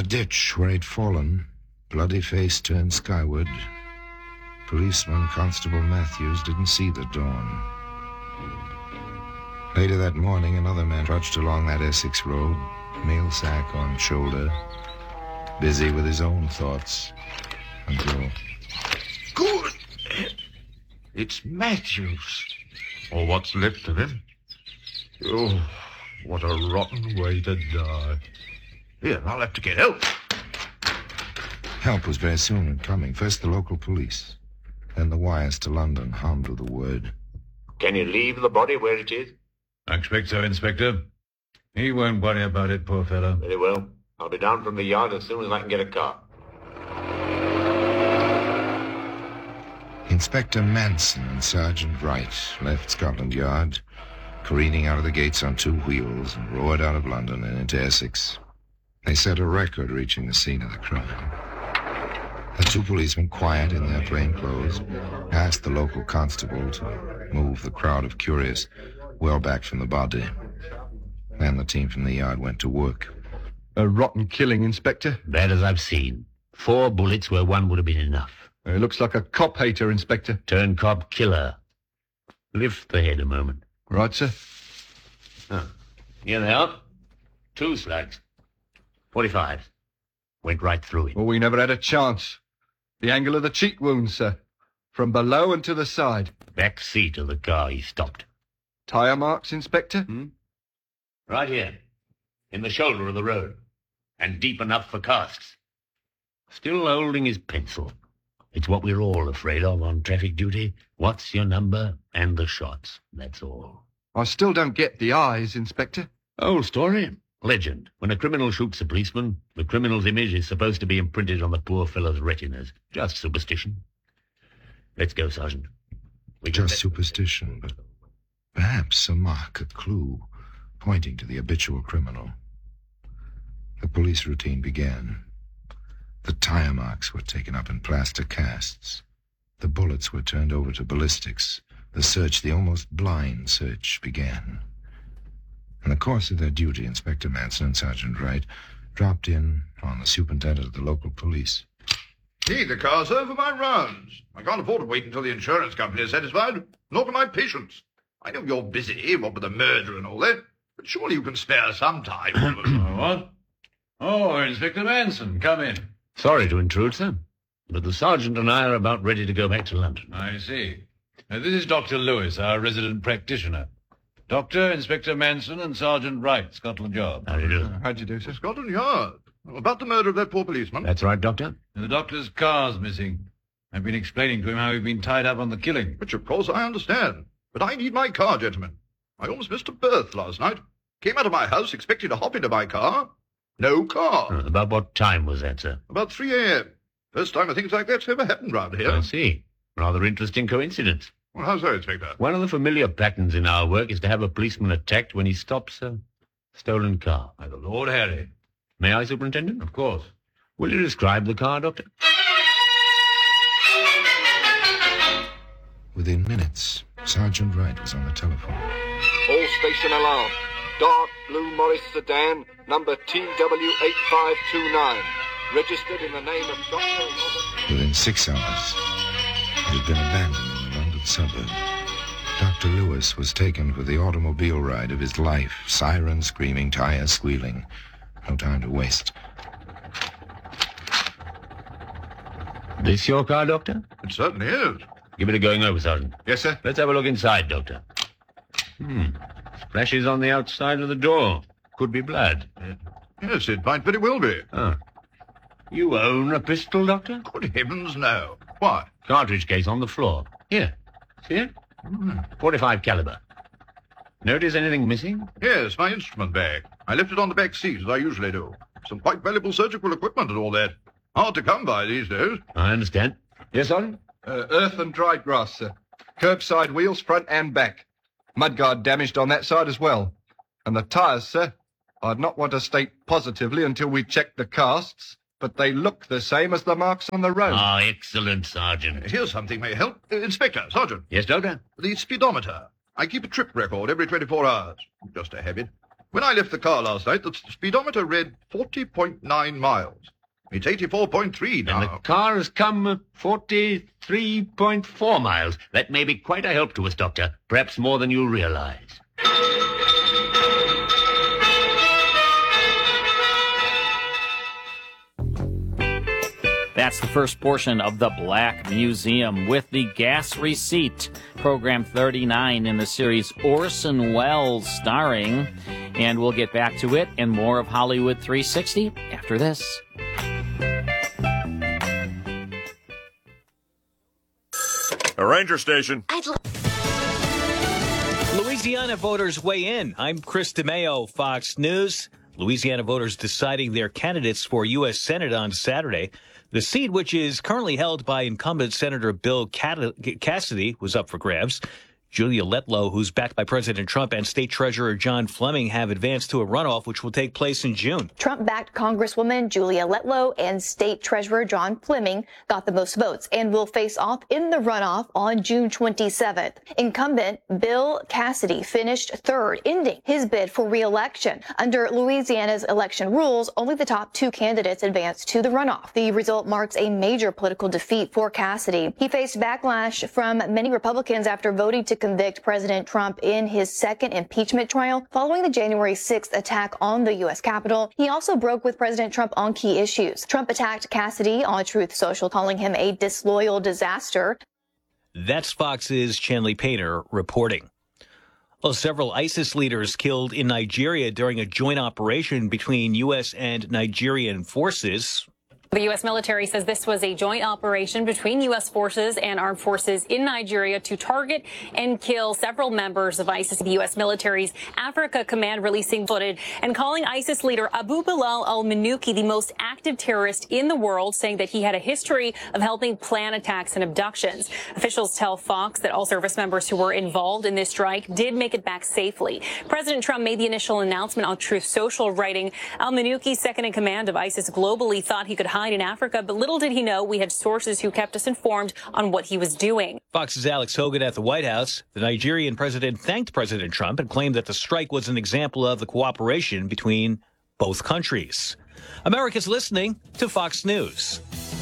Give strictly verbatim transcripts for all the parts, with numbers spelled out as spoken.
ditch where he'd fallen, bloody face turned skyward, policeman Constable Matthews didn't see the dawn. Later that morning, another man trudged along that Essex road, mail sack on shoulder, busy with his own thoughts, until... Good! It's Matthews. Or what's left of him. Oh, what a rotten way to die. Here, I'll have to get help. Help was very soon coming. First the local police, then the wires to London hummed with the word. Can you leave the body where it is? I expect so, Inspector. He won't worry about it, poor fellow. Very well. I'll be down from the yard as soon as I can get a car. Inspector Manson and Sergeant Wright left Scotland Yard, careening out of the gates on two wheels, and roared out of London and into Essex. They set a record reaching the scene of the crime. The two policemen, quiet in their plain clothes, asked the local constable to move the crowd of curious well back from the body. Then the team from the yard went to work. A rotten killing, Inspector. Bad as I've seen. Four bullets where one would have been enough. It looks like a cop hater, Inspector. Turn cop killer. Lift the head a moment. Right, sir. Oh, here they are. Two slugs. Forty-five. Went right through it. Well, we never had a chance. The angle of the cheek wound, sir. From below and to the side. Back seat of the car he stopped. Tyre marks, Inspector? Hmm? Right here. In the shoulder of the road. And deep enough for casts. Still holding his pencil. It's what we're all afraid of on traffic duty. What's your number and the shots. That's all. I still don't get the eyes, Inspector. Old story. Legend. When a criminal shoots a policeman, the criminal's image is supposed to be imprinted on the poor fellow's retinas. Just superstition. Let's go, Sergeant. We Just superstition, but perhaps a mark, a clue, pointing to the habitual criminal. The police routine began. The tire marks were taken up in plaster casts. The bullets were turned over to ballistics. The search, the almost blind search, began. In the course of their duty, Inspector Manson and Sergeant Wright dropped in on the superintendent of the local police. Need the car, sir, for my rounds. I can't afford to wait until the insurance company is satisfied. Nor can my patients. I know you're busy, what with the murder and all that, but surely you can spare some time. Oh, what? Oh, Inspector Manson, come in. Sorry to intrude, sir, but the sergeant and I are about ready to go back to London. I see. Uh, this is Doctor Lewis, our resident practitioner. Doctor, Inspector Manson, and Sergeant Wright, Scotland Yard. How do you do? Uh, how'd you do, sir? Scotland Yard. About the murder of that poor policeman. That's right, Doctor. And the doctor's car's missing. I've been explaining to him how he'd been tied up on the killing. Which, of course, I understand. But I need my car, gentlemen. I almost missed a berth last night. Came out of my house expecting to hop into my car. No car. Uh, about what time was that, sir? About three a.m. First time a thing like that's ever happened round here. I see. Rather interesting coincidence. Well, how's that, Inspector? One of the familiar patterns in our work is to have a policeman attacked when he stops a stolen car. By the Lord Harry. May I, Superintendent? Of course. Will you describe the car, Doctor? Within minutes, Sergeant Wright was on the telephone. All station alarm. Dark blue Morris sedan, number T W eight five two nine. Registered in the name of Doctor Robert... Within six hours, it had been abandoned in a London suburb. Doctor Lewis was taken for the automobile ride of his life. Sirens screaming, tires squealing. No time to waste. This your car, Doctor? It certainly is. Give it a going over, Sergeant. Yes, sir. Let's have a look inside, Doctor. Hmm. Splashes on the outside of the door. Could be blood. Yes, it might very well be. Ah. You own a pistol, Doctor? Good heavens, no. Why? Cartridge case on the floor. Here. See it? Mm. forty-five caliber. Notice anything missing? Yes, my instrument bag. I left it on the back seat, as I usually do. Some quite valuable surgical equipment and all that. Hard to come by these days. I understand. Yes, Sergeant? Uh, earth and dry grass, sir. Curbside wheels, front and back. Mudguard damaged on that side as well. And the tyres, sir. I'd not want to state positively until we check the casts, but they look the same as the marks on the road. Ah, excellent, Sergeant. Here's something may help. Uh, Inspector, Sergeant. Yes, Doctor? The speedometer. I keep a trip record every twenty-four hours. Just a habit. When I left the car last night, the speedometer read forty point nine miles. It's eighty-four point three now. And the car has come forty-three point four miles. That may be quite a help to us, Doctor. Perhaps more than you realize. That's the first portion of The Black Museum with the gas receipt, program thirty-nine in the series Orson Welles starring. And we'll get back to it and more of Hollywood three sixty after this. A ranger station. I'd l- Louisiana voters weigh in. I'm Chris DeMeo, Fox News. Louisiana voters deciding their candidates for U S Senate on Saturday. The seat, which is currently held by incumbent Senator Bill Cassidy, was up for grabs. Julia Letlow, who's backed by President Trump, and State Treasurer John Fleming have advanced to a runoff, which will take place in June. Trump-backed Congresswoman Julia Letlow and State Treasurer John Fleming got the most votes and will face off in the runoff on June twenty-seventh. Incumbent Bill Cassidy finished third, ending his bid for re-election. Under Louisiana's election rules, only the top two candidates advanced to the runoff. The result marks a major political defeat for Cassidy. He faced backlash from many Republicans after voting to convict President Trump in his second impeachment trial following the January sixth attack on the U S Capitol. He also broke with President Trump on key issues. Trump attacked Cassidy on Truth Social, calling him a disloyal disaster. That's Fox's Chanley Painter reporting. Well, several ISIS leaders killed in Nigeria during a joint operation between U S and Nigerian forces. The U S military says this was a joint operation between U S forces and armed forces in Nigeria to target and kill several members of ISIS. The U S military's Africa Command releasing footage and calling ISIS leader Abu Bilal al-Manuki the most active terrorist in the world, saying that he had a history of helping plan attacks and abductions. Officials tell Fox that all service members who were involved in this strike did make it back safely. President Trump made the initial announcement on Truth Social, writing, al-Manuki, second in command of ISIS globally, thought he could hide in Africa, but little did he know we had sources who kept us informed on what he was doing. Fox's Alex Hogan at the White House. The Nigerian president thanked President Trump and claimed that the strike was an example of the cooperation between both countries. America's listening to Fox News.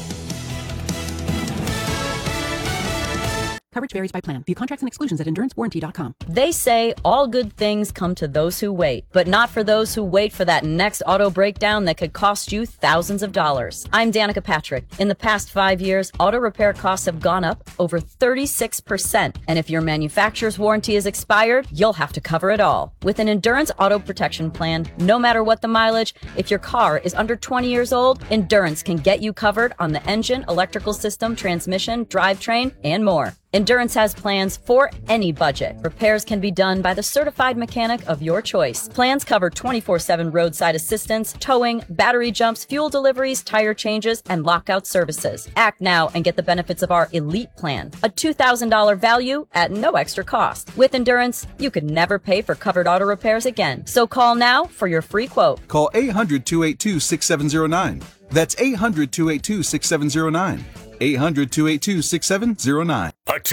Coverage varies by plan. View contracts and exclusions at endurance warranty dot com. They say all good things come to those who wait, but not for those who wait for that next auto breakdown that could cost you thousands of dollars. I'm Danica Patrick. In the past five years, auto repair costs have gone up over thirty-six percent. And if your manufacturer's warranty is expired, you'll have to cover it all. With an Endurance Auto Protection Plan, no matter what the mileage, if your car is under twenty years old, Endurance can get you covered on the engine, electrical system, transmission, drivetrain, and more. Endurance has plans for any budget. Repairs can be done by the certified mechanic of your choice. Plans cover twenty-four seven roadside assistance, towing, battery jumps, fuel deliveries, tire changes, and lockout services. Act now and get the benefits of our Elite Plan, a two thousand dollars value at no extra cost. With Endurance, you could never pay for covered auto repairs again. So call now for your free quote. Call eight hundred, two eight two, six seven zero nine. That's eight hundred, two eight two, six seven zero nine. eight hundred, two eight two, six seven zero nine.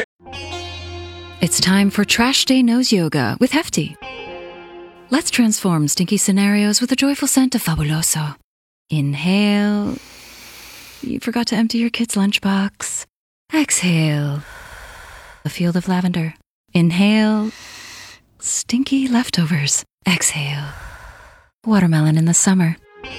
It's time for Trash Day Nose Yoga with Hefty. Let's transform stinky scenarios with a joyful scent of Fabuloso. Inhale. You forgot to empty your kid's lunchbox. Exhale. A field of lavender. Inhale. Stinky leftovers. Exhale. Watermelon in the summer.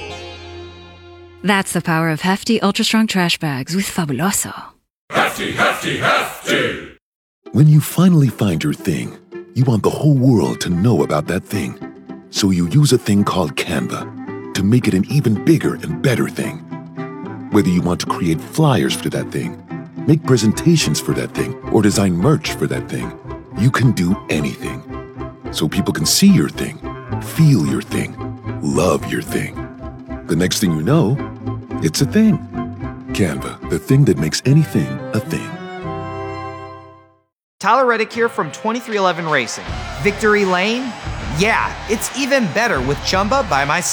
That's the power of Hefty Ultra Strong Trash Bags with Fabuloso. Hefty, hefty, hefty! When you finally find your thing, you want the whole world to know about that thing. So you use a thing called Canva to make it an even bigger and better thing. Whether you want to create flyers for that thing, make presentations for that thing, or design merch for that thing, you can do anything. So people can see your thing, feel your thing, love your thing. The next thing you know, it's a thing. Canva, the thing that makes anything a thing. Tyler Reddick here from twenty-three eleven Racing. Victory Lane? Yeah, it's even better with Chumba by my side.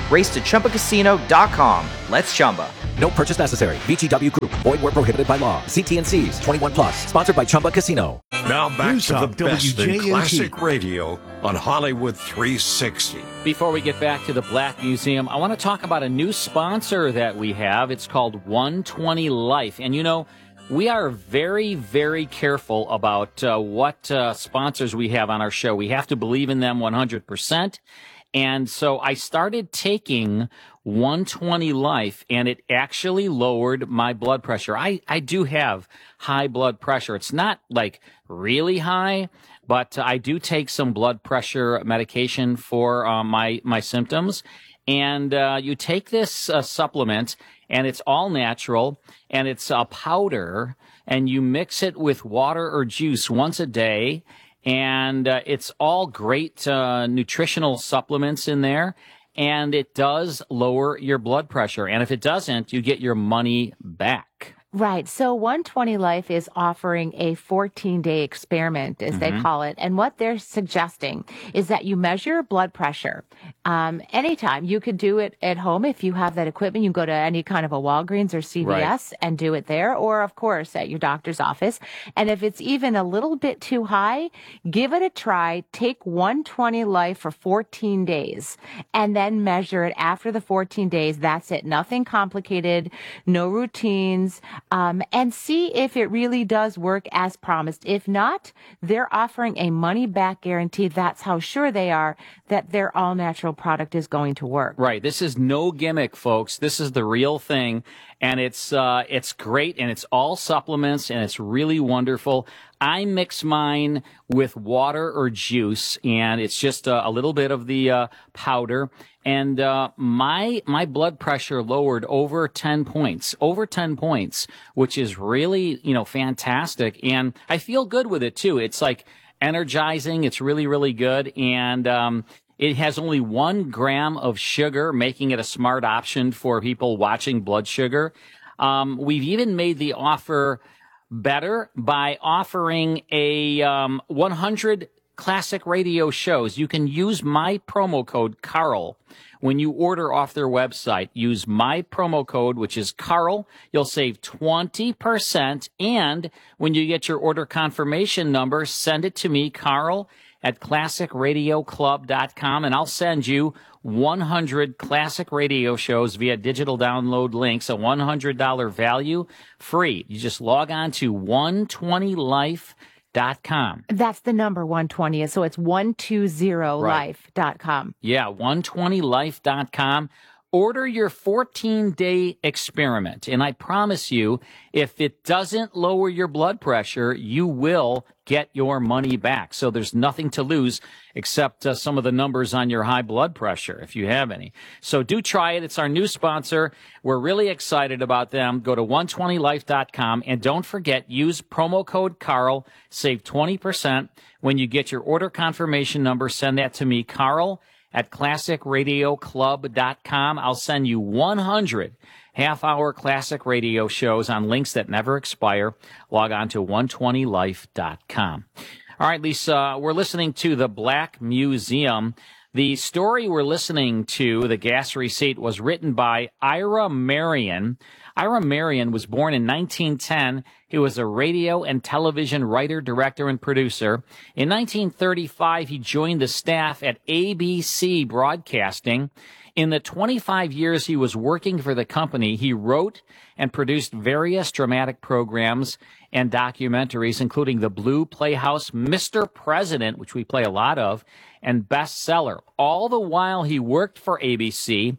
Race to Chumba Casino dot com. Let's Chumba. No purchase necessary. V G W Group. Void where prohibited by law. See T and C's. twenty-one plus. Sponsored by Chumba Casino. Now back News to the Talk, best W J in N T. classic radio on Hollywood three sixty. Before we get back to the Black Museum, I want to talk about a new sponsor that we have. It's called one twenty Life. And you know, we are very, very careful about uh, what uh, sponsors we have on our show. We have to believe in them one hundred percent. And so I started taking one twenty Life, and it actually lowered my blood pressure. I, I do have high blood pressure. It's not like really high, but I do take some blood pressure medication for uh, my, my symptoms. And uh, you take this uh, supplement, and it's all natural, and it's a powder, and you mix it with water or juice once a day. And uh, it's all great uh, nutritional supplements in there. And it does lower your blood pressure. And if it doesn't, you get your money back. Right. So one twenty Life is offering a fourteen-day experiment, as Mm-hmm. they call it. And what they're suggesting is that you measure your blood pressure um, anytime. You could do it at home if you have that equipment. You can go to any kind of a Walgreens or C V S Right. and do it there, or, of course, at your doctor's office. And if it's even a little bit too high, give it a try. Take one twenty Life for fourteen days and then measure it after the fourteen days. That's it. Nothing complicated, no routines. Um, and see if it really does work as promised. If not, they're offering a money-back guarantee. That's how sure they are that their all-natural product is going to work. Right. This is no gimmick, folks. This is the real thing. And it's uh, it's great, and it's all supplements, and it's really wonderful. I mix mine with water or juice, and it's just a, a little bit of the uh, powder. And uh, my my blood pressure lowered over ten points, over ten points, which is really, you know, fantastic. And I feel good with it, too. It's like energizing. It's really, really good. And um, it has only one gram of sugar, making it a smart option for people watching blood sugar. Um, we've even made the offer better by offering a um, one hundred classic radio shows. You can use my promo code Carl when you order off their website. Use my promo code, which is Carl. You'll save twenty percent. And when you get your order confirmation number, send it to me, Carl, at classic radio club dot com, and I'll send you one hundred classic radio shows via digital download links, a one hundred dollars value, free. You just log on to one twenty life dot com. That's the number one twenty. So it's one twenty life dot com. Yeah, one twenty life dot com. Order your fourteen-day experiment, and I promise you, if it doesn't lower your blood pressure, you will get your money back. So there's nothing to lose except uh, some of the numbers on your high blood pressure, if you have any. So do try it. It's our new sponsor. We're really excited about them. Go to one twenty life dot com, and don't forget, use promo code Carl. Save twenty percent. When you get your order confirmation number, send that to me, Carl, at classic radio club dot com. I'll send you one hundred half-hour classic radio shows on links that never expire. Log on to one twenty life dot com. All right, Lisa, we're listening to The Black Museum. The story we're listening to, The Gas Receipt, was written by Ira Marion. Ira Marion was born in nineteen ten. He was a radio and television writer, director, and producer. In nineteen thirty-five, he joined the staff at A B C Broadcasting. In the twenty-five years he was working for the company, he wrote and produced various dramatic programs and documentaries, including The Blue Playhouse, Mister President, which we play a lot of, and Bestseller. All the while he worked for A B C,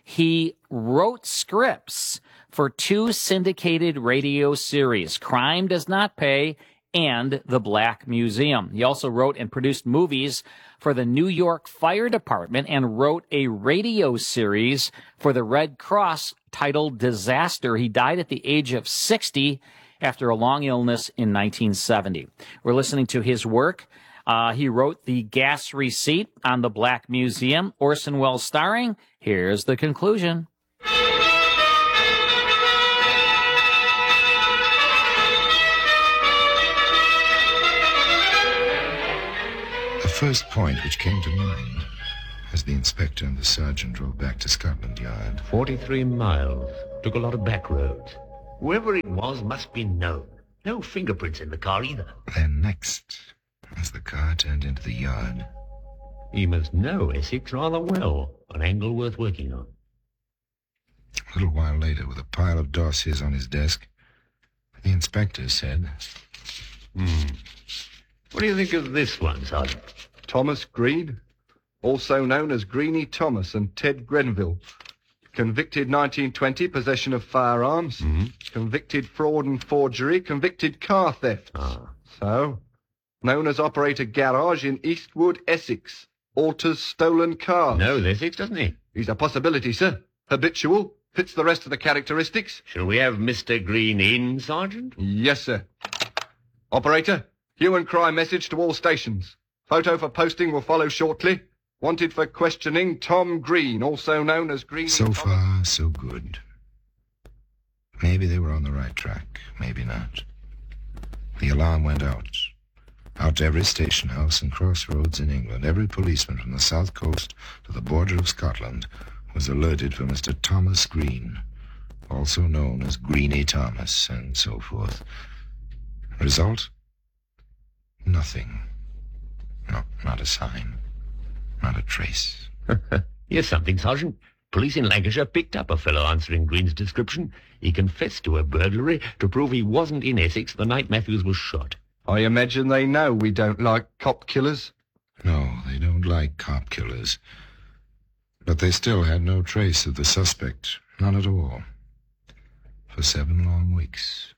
he wrote scripts for two syndicated radio series, Crime Does Not Pay and The Black Museum. He also wrote and produced movies for the New York Fire Department and wrote a radio series for the Red Cross titled Disaster. He died at the age of sixty after a long illness in nineteen seventy. We're listening to his work. Uh, he wrote The Gas Receipt on The Black Museum. Orson Welles starring. Here's the conclusion. The first point which came to mind as the inspector and the sergeant drove back to Scotland Yard. Forty-three miles. Took a lot of back roads. Whoever it was must be known. No fingerprints in the car either. Then next, as the car turned into the yard... He must know Essex rather well. An angle worth working on. A little while later, with a pile of dossiers on his desk, the inspector said... Hmm. What do you think of this one, Sergeant? Thomas Green, also known as Greenie Thomas, and Ted Grenville. Convicted nineteen twenty, possession of firearms. Mm-hmm. Convicted fraud and forgery. Convicted car theft. Ah. So, known as operator garage in Eastwood, Essex. Alters stolen cars. Knows Essex, doesn't he? He's a possibility, sir. Habitual. Fits the rest of the characteristics. Shall we have Mister Green in, Sergeant? Yes, sir. Operator, hue and cry message to all stations. Photo for posting will follow shortly. Wanted for questioning, Tom Green, also known as Green. So far, so good. Maybe they were on the right track, maybe not. The alarm went out. Out to every station house and crossroads in England. Every policeman from the south coast to the border of Scotland was alerted for Mister Thomas Green, also known as Greenie Thomas, and so forth. Result? Nothing. No, not a sign. Not a trace. Here's something, Sergeant. Police in Lancashire picked up a fellow answering Green's description. He confessed to a burglary to prove he wasn't in Essex the night Matthews was shot. I imagine they know we don't like cop killers. No, they don't like cop killers. But they still had no trace of the suspect. None at all. For seven long weeks.